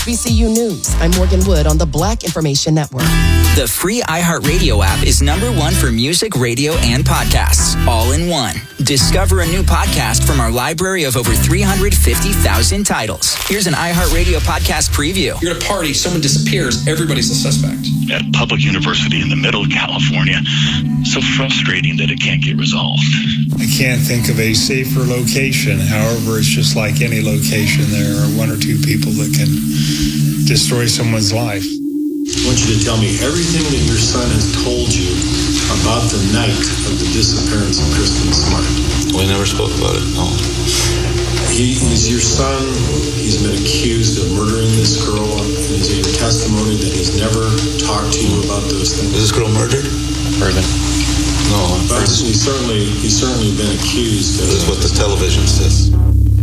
VCU News. I'm Morgan Wood on the Black Information Network. The free iHeartRadio app is #1 for music, radio, and podcasts, all in one. Discover a new podcast from our library of over 350,000 titles. Here's an iHeartRadio podcast preview. You're at a party, someone disappears, everybody's a suspect. At a public university in the middle of California, so frustrating that it can't get resolved. I can't think of a safer location. However, it's just like any location. There are one or two people that can destroy someone's life. I want you to tell me everything that your son has told you about the night of the disappearance of Kristen Smart. We never spoke about it, no. He's your son. He's been accused of murdering this girl. And is it your testimony that he's never talked to you about those things? Was this girl murdered? Proven. No. But he's certainly been accused of... This is what the television says.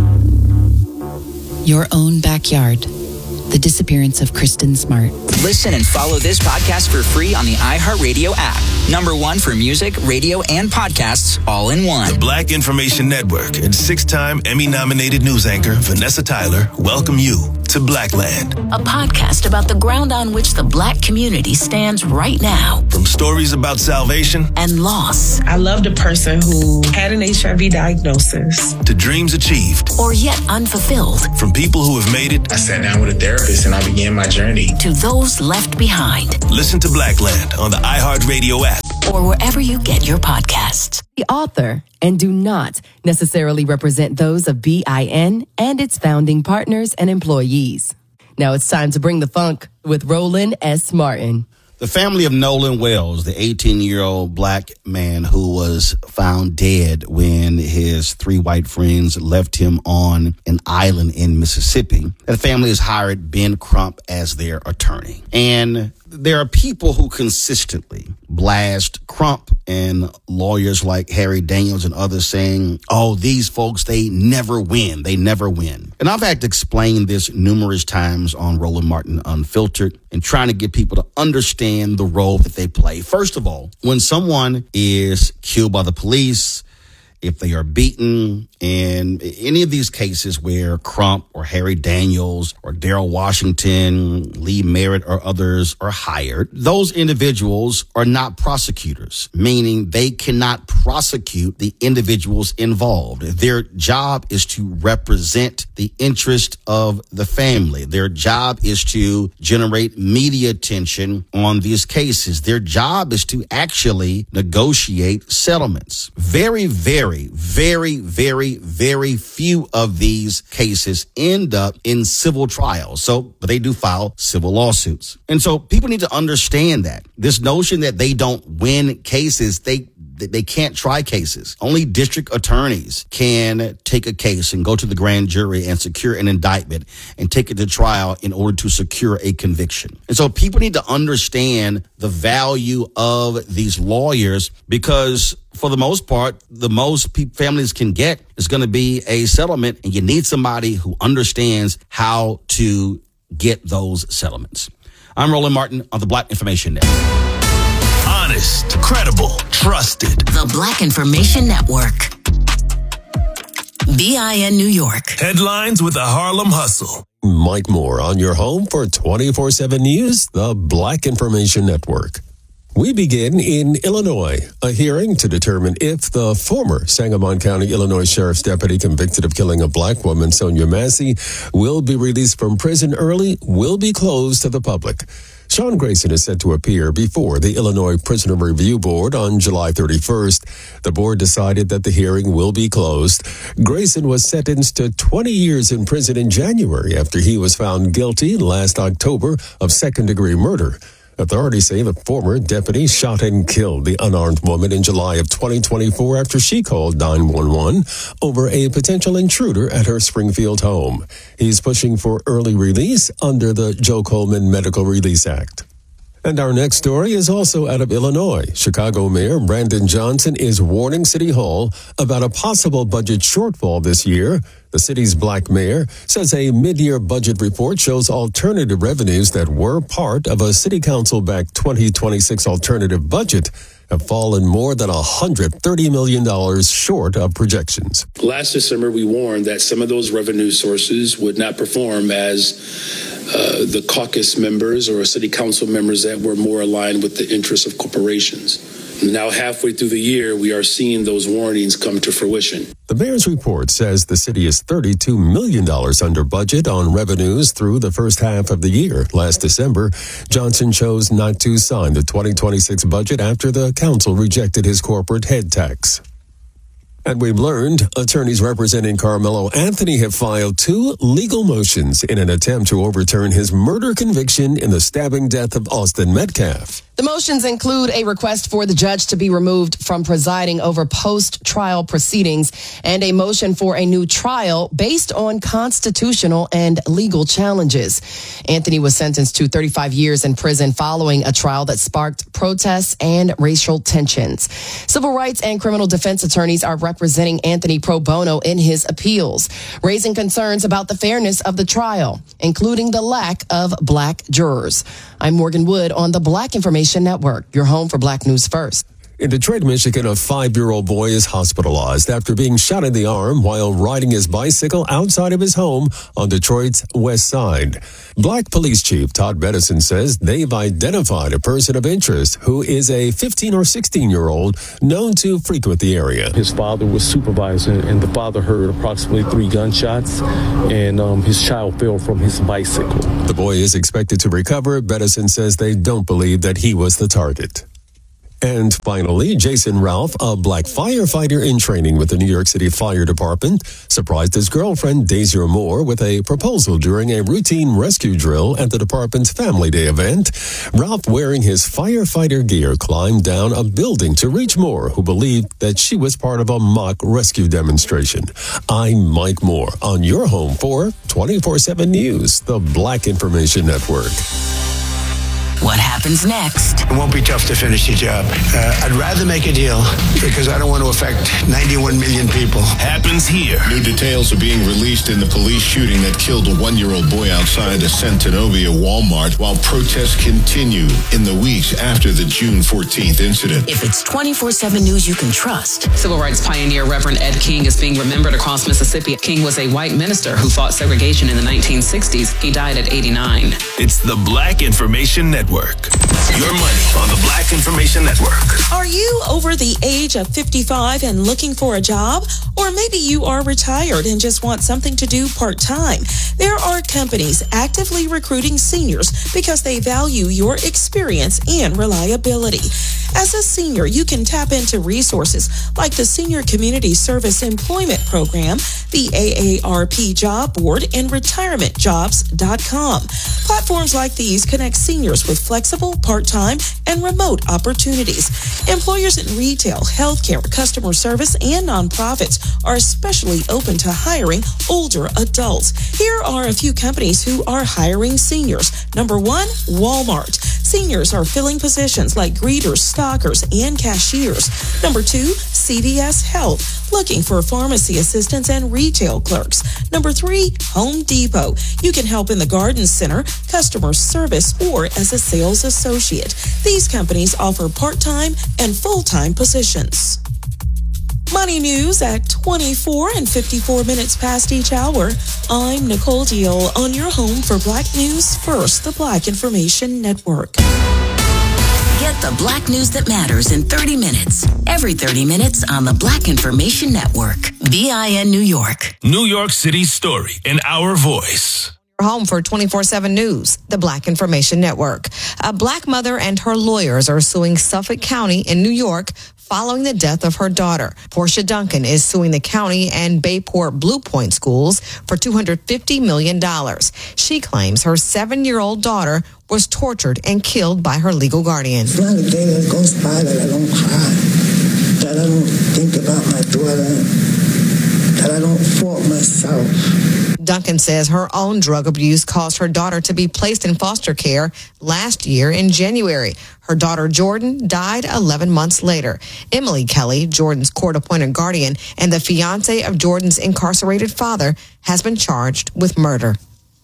Your own backyard. The disappearance of Kristen Smart. Listen and follow this podcast for free on the iHeartRadio app. #1 for music, radio, and podcasts, all in one. The Black Information Network and 6-time Emmy-nominated news anchor Vanessa Tyler welcome you to Blackland. A podcast about the ground on which the Black community stands right now. From stories about salvation and loss. I loved a person who had an HIV diagnosis. To dreams achieved. Or yet unfulfilled. From people who have made it. I sat down with a therapist and I began my journey. To those left behind. Listen to Blackland on the iHeartRadio app. Or wherever you get your podcasts. The author and do not necessarily represent those of BIN and its founding partners and employees. Now it's time to bring the funk with Roland S. Martin. The family of Nolan Wells, the 18-year-old black man who was found dead when his 3 white friends left him on an island in Mississippi, that family has hired Ben Crump as their attorney. And there are people who consistently blast Crump and lawyers like Harry Daniels and others saying, oh, these folks, they never win. They never win. And I've had to explain this numerous times on Roland Martin Unfiltered and trying to get people to understand the role that they play. First of all, when someone is killed by the police, if they are beaten, in any of these cases where Crump or Harry Daniels or Daryl Washington, Lee Merritt or others are hired, those individuals are not prosecutors, meaning they cannot prosecute the individuals involved. Their job is to represent the interest of the family. Their job is to generate media attention on these cases. Their job is to actually negotiate settlements. Very few of these cases end up in civil trials. But they do file civil lawsuits. And so people need to understand that. This notion that they don't win cases, they can't try cases. Only district attorneys can take a case and go to the grand jury and secure an indictment and take it to trial in order to secure a conviction. And so people need to understand the value of these lawyers, because for the most part, the most families can get is going to be a settlement, and you need somebody who understands how to get those settlements. I'm Roland Martin on the Black Information Network. Honest, credible, trusted. The Black Information Network. BIN New York. Headlines with the Harlem Hustle. Mike Moore on your home for 24/7 News, the Black Information Network. We begin in Illinois, a hearing to determine if the former Sangamon County, Illinois Sheriff's deputy convicted of killing a black woman, Sonia Massey, will be released from prison early, will be closed to the public. Sean Grayson is set to appear before the Illinois Prisoner Review Board on July 31st. The board decided that the hearing will be closed. Grayson was sentenced to 20 years in prison in January after he was found guilty last October of second-degree murder. Authorities say the former deputy shot and killed the unarmed woman in July of 2024 after she called 911 over a potential intruder at her Springfield home. He's pushing for early release under the Joe Coleman Medical Release Act. And our next story is also out of Illinois. Chicago Mayor Brandon Johnson is warning City Hall about a possible budget shortfall this year. The city's black mayor says a mid-year budget report shows alternative revenues that were part of a city council-backed 2026 alternative budget have fallen more than $130 million short of projections. Last December, we warned that some of those revenue sources would not perform as the caucus members or city council members that were more aligned with the interests of corporations. Now, halfway through the year, we are seeing those warnings come to fruition. The mayor's report says the city is $32 million under budget on revenues through the first half of the year. Last December, Johnson chose not to sign the 2026 budget after the council rejected his corporate head tax. And we've learned attorneys representing Carmelo Anthony have filed 2 legal motions in an attempt to overturn his murder conviction in the stabbing death of Austin Metcalf. The motions include a request for the judge to be removed from presiding over post-trial proceedings and a motion for a new trial based on constitutional and legal challenges. Anthony was sentenced to 35 years in prison following a trial that sparked protests and racial tensions. Civil rights and criminal defense attorneys are representing Anthony pro bono in his appeals, raising concerns about the fairness of the trial, including the lack of black jurors. I'm Morgan Wood on the Black Information Network, your home for Black News First. In Detroit, Michigan, a 5-year-old boy is hospitalized after being shot in the arm while riding his bicycle outside of his home on Detroit's west side. Black Police Chief Todd Bedison says they've identified a person of interest who is a 15 or 16-year-old known to frequent the area. His father was supervising, and the father heard approximately 3 gunshots, and his child fell from his bicycle. The boy is expected to recover. Bedison says they don't believe that he was the target. And finally, Jason Ralph, a black firefighter in training with the New York City Fire Department, surprised his girlfriend, Daisy Moore, with a proposal during a routine rescue drill at the department's Family Day event. Ralph, wearing his firefighter gear, climbed down a building to reach Moore, who believed that she was part of a mock rescue demonstration. I'm Mike Moore on your home for 24/7 News, the Black Information Network. What happens next? It won't be tough to finish the job. I'd rather make a deal because I don't want to affect 91 million people. Happens here. New details are being released in the police shooting that killed a 1-year-old boy outside a Centonovia Walmart while protests continue in the weeks after the June 14th incident. If it's 24/7 news you can trust. Civil rights pioneer Reverend Ed King is being remembered across Mississippi. King was a white minister who fought segregation in the 1960s. He died at 89. It's the Black Information Network. Your money on the Black Information Network. Are you over the age of 55 and looking for a job? Or maybe you are retired and just want something to do part-time. There are companies actively recruiting seniors because they value your experience and reliability. As a senior, you can tap into resources like the Senior Community Service Employment Program, the AARP Job Board, and RetirementJobs.com. Platforms like these connect seniors with flexible, part-time, and remote opportunities. Employers in retail, healthcare, customer service, and nonprofits are especially open to hiring older adults. Here are a few companies who are hiring seniors. Number 1, Walmart. Seniors are filling positions like greeters, stockers, and cashiers. Number 2, CVS Health, looking for pharmacy assistants and retail clerks. Number 3, Home Depot. You can help in the garden center, customer service, or as a sales associate. These companies offer part-time and full-time positions. Money news at 24 and 54 minutes past each hour. I'm Nicole Deal on your home for Black News First, the Black Information Network. Get the black news that matters in 30 minutes. Every 30 minutes on the Black Information Network. BIN New York. New York City's story in our voice. Home for 24/7 News, the Black Information Network. A black mother and her lawyers are suing Suffolk County in New York following the death of her daughter. Portia Duncan is suing the county and Bayport Blue Point schools for $250 million. She claims her 7-year-old daughter was tortured and killed by her legal guardian. It's not a day that goes by that I don't cry, that I don't think about my daughter, that I don't fault myself. Duncan says her own drug abuse caused her daughter to be placed in foster care last year in January. Her daughter, Jordan, died 11 months later. Emily Kelly, Jordan's court-appointed guardian and the fiancé of Jordan's incarcerated father, has been charged with murder.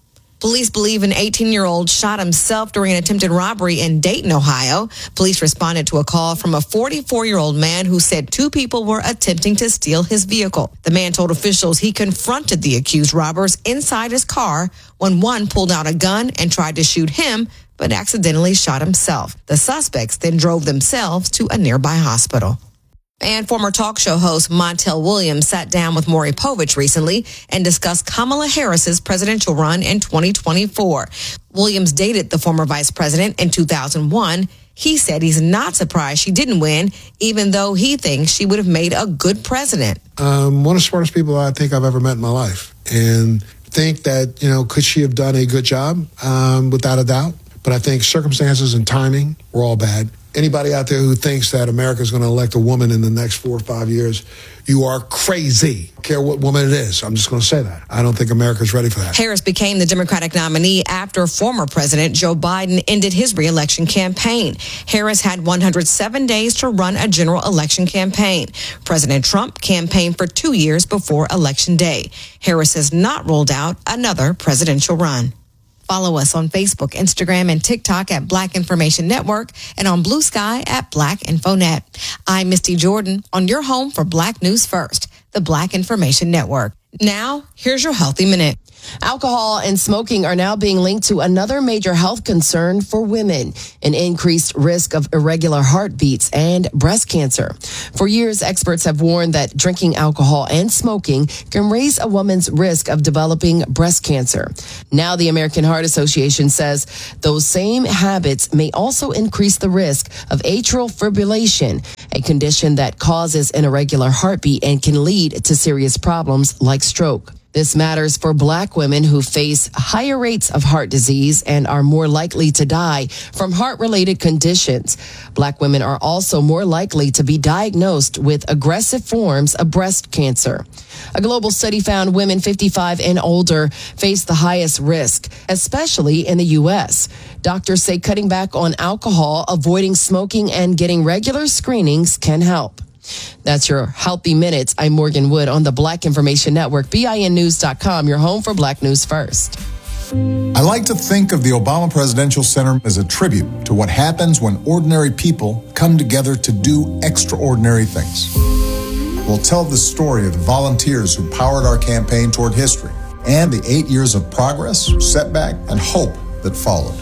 Police believe an 18-year-old shot himself during an attempted robbery in Dayton, Ohio. Police responded to a call from a 44-year-old man who said two people were attempting to steal his vehicle. The man told officials he confronted the accused robbers inside his car when one pulled out a gun and tried to shoot him, but accidentally shot himself. The suspects then drove themselves to a nearby hospital. And former talk show host Montel Williams sat down with Maury Povich recently and discussed Kamala Harris's presidential run in 2024. Williams dated the former vice president in 2001. He said he's not surprised she didn't win, even though he thinks she would have made a good president. One of the smartest people I think I've ever met in my life. And think that, could she have done a good job? Without a doubt. But I think circumstances and timing were all bad. Anybody out there who thinks that America is going to elect a woman in the next 4 or 5 years, you are crazy. I don't care what woman it is. I'm just going to say that. I don't think America's ready for that. Harris became the Democratic nominee after former President Joe Biden ended his re-election campaign. Harris had 107 days to run a general election campaign. President Trump campaigned for 2 years before Election Day. Harris has not ruled out another presidential run. Follow us on Facebook, Instagram, and TikTok at Black Information Network and on Blue Sky at Black InfoNet. I'm Misty Jordan on your home for Black News First, the Black Information Network. Now, here's your Healthy Minute. Alcohol and smoking are now being linked to another major health concern for women, an increased risk of irregular heartbeats and breast cancer. For years, experts have warned that drinking alcohol and smoking can raise a woman's risk of developing breast cancer. Now, the American Heart Association says those same habits may also increase the risk of atrial fibrillation, a condition that causes an irregular heartbeat and can lead to serious problems like stroke. This matters for Black women who face higher rates of heart disease and are more likely to die from heart-related conditions. Black women are also more likely to be diagnosed with aggressive forms of breast cancer. A global study found women 55 and older face the highest risk, especially in the U.S. Doctors say cutting back on alcohol, avoiding smoking, and getting regular screenings can help. That's your Healthy Minutes. I'm Morgan Wood on the Black Information Network, BINnews.com, your home for Black News First. I like to think of the Obama Presidential Center as a tribute to what happens when ordinary people come together to do extraordinary things. We'll tell the story of the volunteers who powered our campaign toward history and the 8 years of progress, setback, and hope that followed.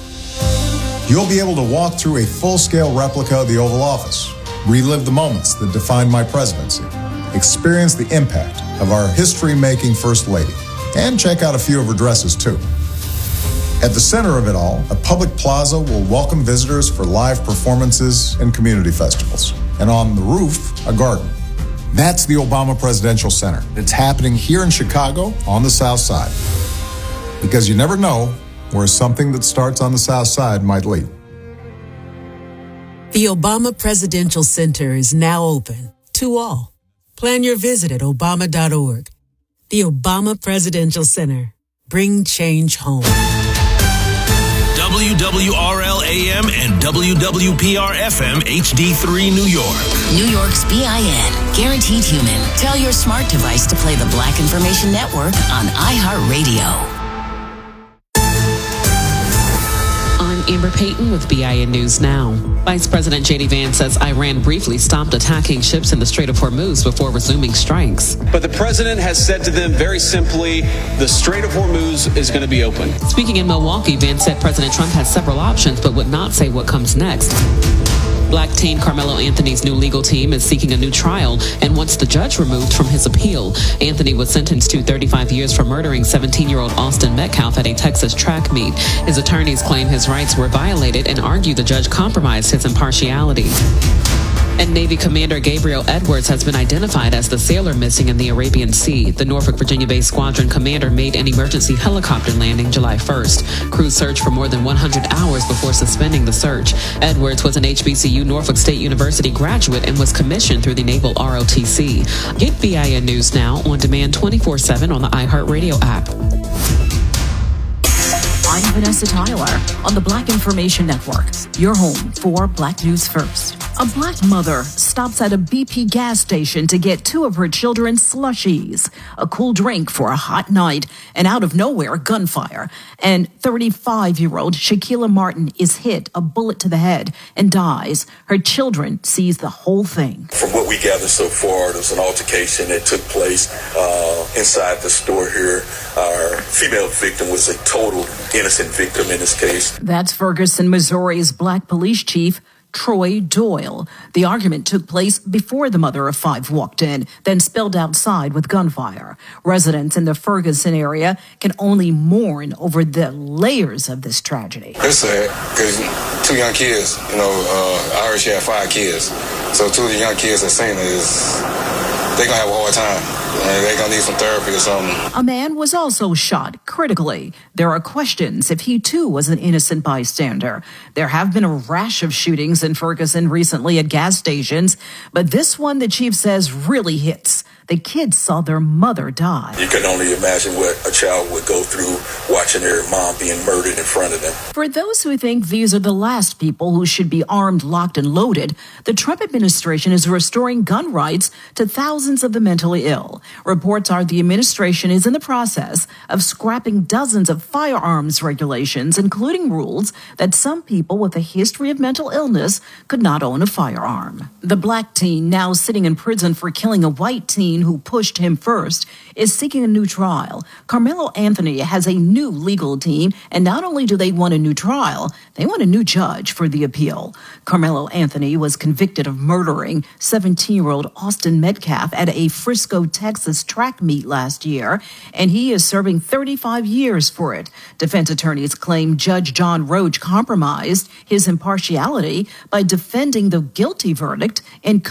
You'll be able to walk through a full-scale replica of the Oval Office, relive the moments that defined my presidency, experience the impact of our history-making First Lady, and check out a few of her dresses, too. At the center of it all, a public plaza will welcome visitors for live performances and community festivals. And on the roof, a garden. That's the Obama Presidential Center. It's happening here in Chicago on the South Side. Because you never know where something that starts on the South Side might lead. The Obama Presidential Center is now open to all. Plan your visit at obama.org. The Obama Presidential Center. Bring change home. WWRL-AM and WWPR-FM HD3 New York. New York's BIN. Guaranteed Human. Tell your smart device to play the Black Information Network on iHeartRadio. Amber Payton with BIN News Now. Vice President J.D. Vance says Iran briefly stopped attacking ships in the Strait of Hormuz before resuming strikes. But the president has said to them very simply, the Strait of Hormuz is going to be open. Speaking in Milwaukee, Vance said President Trump has several options but would not say what comes next. Black teen Carmelo Anthony's new legal team is seeking a new trial and wants the judge removed from his appeal. Anthony was sentenced to 35 years for murdering 17-year-old Austin Metcalf at a Texas track meet. His attorneys claim his rights were violated and argue the judge compromised his impartiality. And Navy Commander Gabriel Edwards has been identified as the sailor missing in the Arabian Sea. The Norfolk, Virginia-based squadron commander made an emergency helicopter landing July 1st. Crews searched for more than 100 hours before suspending the search. Edwards was an HBCU Norfolk State University graduate and was commissioned through the Naval ROTC. Get BIN News Now on demand 24/7 on the iHeartRadio app. I'm Vanessa Tyler on the Black Information Network, your home for Black News First. A Black mother stops at a BP gas station to get two of her children's slushies, a cool drink for a hot night, and out of nowhere, gunfire. And 35-year-old Shaquila Martin is hit, a bullet to the head, and dies. Her children sees the whole thing. From what we gather so far, there was an altercation that took place inside the store here. Our female victim was a total innocent victim in this case. That's Ferguson, Missouri's Black police chief, Troy Doyle. The argument took place before the mother of five walked in, then spilled outside with gunfire. Residents in the Ferguson area can only mourn over the layers of this tragedy. It's sad because two young kids, I heard she had 5 kids. So two of the young kids that seen it they're going to have a hard time. They're going to need some therapy or something. A man was also shot critically. There are questions if he too was an innocent bystander. There have been a rash of shootings in Ferguson recently at gas stations, but this one, the chief says, really hits. The kids saw their mother die. You can only imagine what a child would go through watching their mom being murdered in front of them. For those who think these are the last people who should be armed, locked, and loaded, the Trump administration is restoring gun rights to thousands of the mentally ill. Reports are the administration is in the process of scrapping dozens of firearms regulations, including rules that some people with a history of mental illness could not own a firearm. The black teen, now sitting in prison for killing a white teen who pushed him first, is seeking a new trial. Carmelo Anthony has a new legal team, and not only do they want a new trial, they want a new judge for the appeal. Carmelo Anthony was convicted of murdering 17-year-old Austin Metcalf at a Frisco, Texas track meet last year, and he is serving 35 years for it. Defense attorneys claim Judge John Roach compromised his impartiality by defending the guilty verdict and